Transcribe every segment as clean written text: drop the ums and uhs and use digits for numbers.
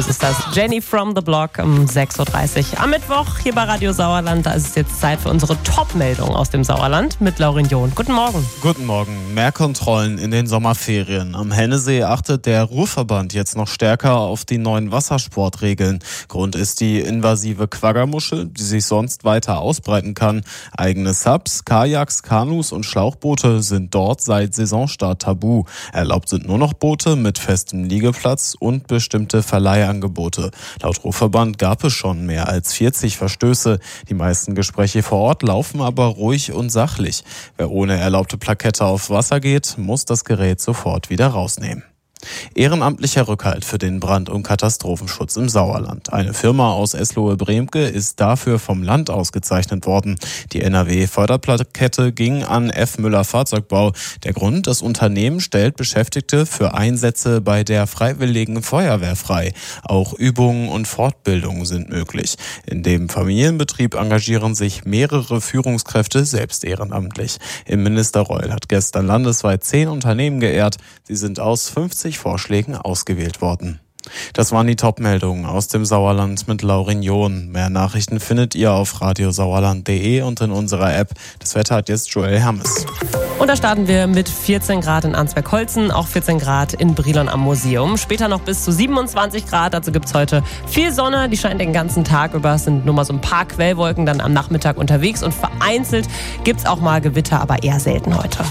Das ist das Jenny from the Block um 6.30 Uhr am Mittwoch hier bei Radio Sauerland. Da ist es jetzt Zeit für unsere Top-Meldung aus dem Sauerland mit Laurin John. Guten Morgen. Guten Morgen. Mehr Kontrollen in den Sommerferien. Am Hennesee achtet der Ruhrverband jetzt noch stärker auf die neuen Wassersportregeln. Grund ist die invasive Quaggermuschel, die sich sonst weiter ausbreiten kann. Eigene Subs, Kajaks, Kanus und Schlauchboote sind dort seit Saisonstart tabu. Erlaubt sind nur noch Boote mit festem Liegeplatz und bestimmte Verleihangebote. Laut Ruhrverband gab es schon mehr als 40 Verstöße. Die meisten Gespräche vor Ort laufen aber ruhig und sachlich. Wer ohne erlaubte Plakette aufs Wasser geht, muss das Gerät sofort wieder rausnehmen. Ehrenamtlicher Rückhalt für den Brand- und Katastrophenschutz im Sauerland. Eine Firma aus Eslohe-Bremke ist dafür vom Land ausgezeichnet worden. Die NRW-Förderplakette ging an F. Müller Fahrzeugbau. Der Grund: Das Unternehmen stellt Beschäftigte für Einsätze bei der Freiwilligen Feuerwehr frei. Auch Übungen und Fortbildungen sind möglich. In dem Familienbetrieb engagieren sich mehrere Führungskräfte selbst ehrenamtlich. Innenminister Reul hat gestern landesweit 10 Unternehmen geehrt. Sie sind aus 50 Vorschlägen ausgewählt worden. Das waren die Top-Meldungen aus dem Sauerland mit Laurin John. Mehr Nachrichten findet ihr auf radiosauerland.de und in unserer App. Das Wetter hat jetzt Joel Hermes. Und da starten wir mit 14 Grad in Arnsberg-Holzen, auch 14 Grad in Brilon am Museum. Später noch bis zu 27 Grad, dazu gibt es heute viel Sonne. Die scheint den ganzen Tag über, es sind nur mal so ein paar Quellwolken dann am Nachmittag unterwegs. Und vereinzelt gibt es auch mal Gewitter, aber eher selten heute.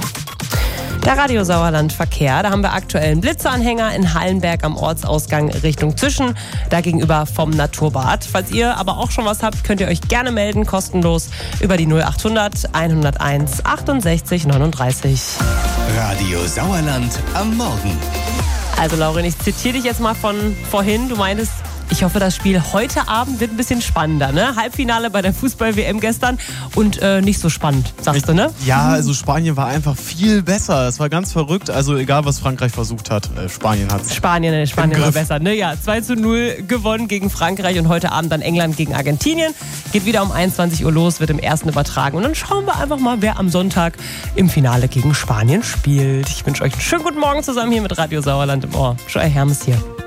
Der Radio Sauerland Verkehr, da haben wir aktuell einen Blitzeanhänger in Hallenberg am Ortsausgang Richtung Zischen, da gegenüber vom Naturbad. Falls ihr aber auch schon was habt, könnt ihr euch gerne melden, kostenlos über die 0800 101 68 39. Radio Sauerland am Morgen. Also Laurin, ich zitiere dich jetzt mal von vorhin, du meintest: Ich hoffe, das Spiel heute Abend wird ein bisschen spannender, ne? Halbfinale bei der Fußball-WM gestern und nicht so spannend, sagst du, ne? Ja, also Spanien war einfach viel besser. Es war ganz verrückt. Also egal, was Frankreich versucht hat, Spanien hat's. Spanien war besser, ne? Ja, 2:0 gewonnen gegen Frankreich und heute Abend dann England gegen Argentinien. Geht wieder um 21 Uhr los, wird im ersten übertragen. Und dann schauen wir einfach mal, wer am Sonntag im Finale gegen Spanien spielt. Ich wünsche euch einen schönen guten Morgen zusammen hier mit Radio Sauerland im Ohr. Joel Hermes hier.